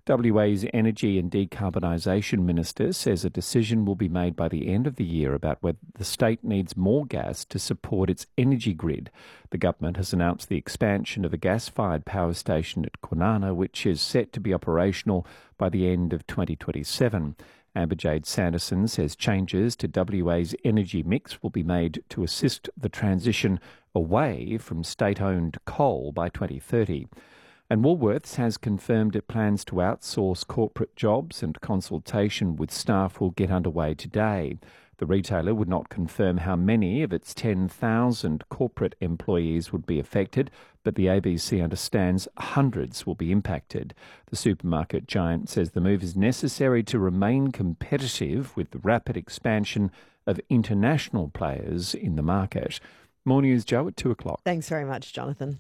WA's Energy and Decarbonisation Minister says a decision will be made by the end of the year about whether the state needs more gas to support its energy grid. The government has announced the expansion of a gas-fired power station at Kwinana, which is set to be operational by the end of 2027. Amber-Jade Sanderson says changes to WA's energy mix will be made to assist the transition away from state-owned coal by 2030. And Woolworths has confirmed it plans to outsource corporate jobs, and consultation with staff will get underway today. The retailer would not confirm how many of its 10,000 corporate employees would be affected, but the ABC understands hundreds will be impacted. The supermarket giant says the move is necessary to remain competitive with the rapid expansion of international players in the market. More news, Joe, at 2 o'clock. Thanks very much, Jonathan.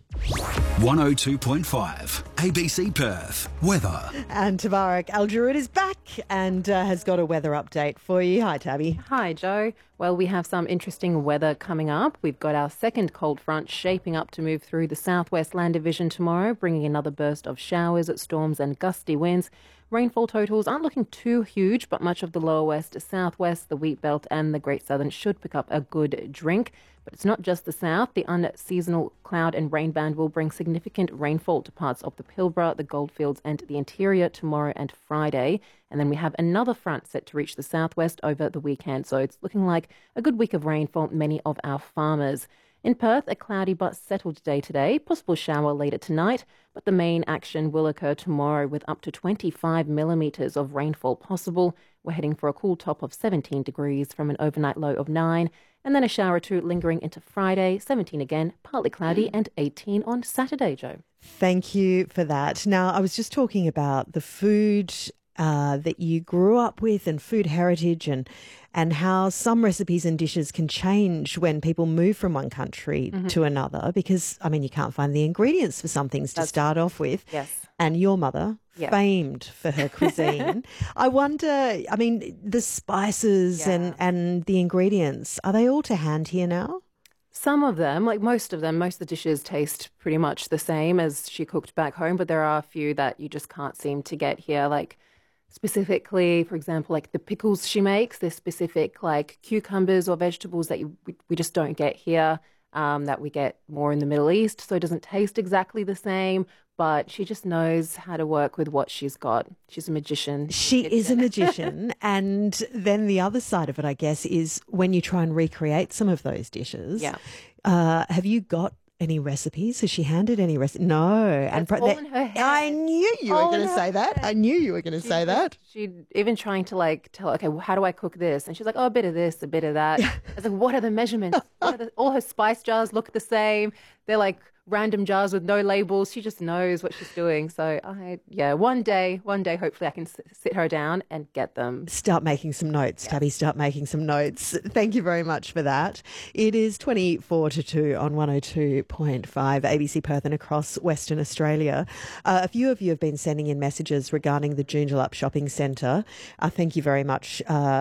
102.5 ABC Perth. Weather. And Tabarak Al-Jaroud is back and has got a weather update for you. Hi, Tabby. Hi, Joe. Well, we have some interesting weather coming up. We've got our second cold front shaping up to move through the southwest land division tomorrow, bringing another burst of showers, storms and gusty winds. Rainfall totals aren't looking too huge, but much of the lower west, southwest, the wheat belt and the Great Southern should pick up a good drink. But it's not just the south. The unseasonal cloud and rain band will bring significant rainfall to parts of the Pilbara, the Goldfields and the interior tomorrow and Friday. And then we have another front set to reach the southwest over the weekend. So it's looking like a good week of rain for many of our farmers. In Perth, a cloudy but settled day today, possible shower later tonight, but the main action will occur tomorrow with up to 25 millimetres of rainfall possible. We're heading for a cool top of 17 degrees from an overnight low of 9, and then a shower or two lingering into Friday, 17 again, partly cloudy, and 18 on Saturday, Joe. Thank you for that. Now, I was just talking about the food that you grew up with and food heritage and how some recipes and dishes can change when people move from one country to another because, I mean, you can't find the ingredients for some things to start off with. Yes. And your mother, famed for her cuisine. I wonder, I mean, the spices and the ingredients, are they all to hand here now? Some of them, like most of them, most of the dishes taste pretty much the same as she cooked back home, but there are a few that you just can't seem to get here, like specifically, for example, like the pickles she makes, there's specific like cucumbers or vegetables that we just don't get here, that we get more in the Middle East. So it doesn't taste exactly the same, but she just knows how to work with what she's got. She's a magician. She is a magician. And then the other side of it, I guess, is when you try and recreate some of those dishes. Yeah. Have you got any recipes? Has she handed any recipes? No. That's all in her head. I knew you were going to say that. I knew you were going to say that. She even trying to like tell, okay, well, how do I cook this? And she's like, oh, a bit of this, a bit of that. I was like, what are the measurements? All her spice jars look the same. They're like random jars with no labels. She just knows what she's doing. So one day, hopefully I can sit her down and get them. Start making some notes, Tabby. Start making some notes. Thank you very much for that. It is 24 to 2 on 102.5 ABC Perth and across Western Australia. A few of you have been sending in messages regarding the Joondalup Shopping Centre. Thank you very much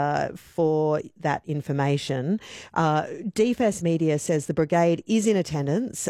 for that information. DFS Media says the brigade is in attendance